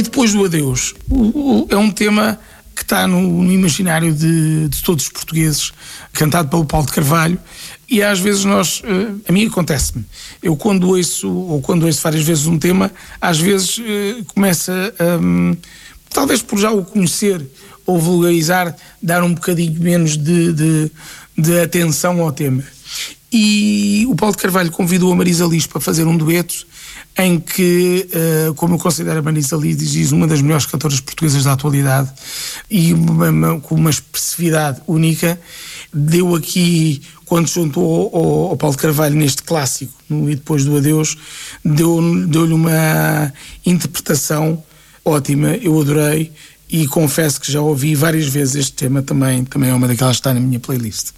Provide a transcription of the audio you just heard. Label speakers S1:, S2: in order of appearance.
S1: Depois do Adeus é um tema que está no imaginário de todos os portugueses, cantado pelo Paulo de Carvalho, e às vezes a mim acontece-me, eu quando ouço várias vezes um tema, às vezes começa, talvez por já o conhecer ou vulgarizar, dar um bocadinho menos de atenção ao tema. E o Paulo de Carvalho convidou a Marisa Liz para fazer um dueto em que, como eu considero a Marisa Liz uma das melhores cantoras portuguesas da atualidade e com uma expressividade única, deu aqui, quando se juntou ao Paulo de Carvalho neste clássico, E Depois do Adeus, deu-lhe uma interpretação ótima, eu adorei, e confesso que já ouvi várias vezes este tema, também é uma daquelas que está na minha playlist.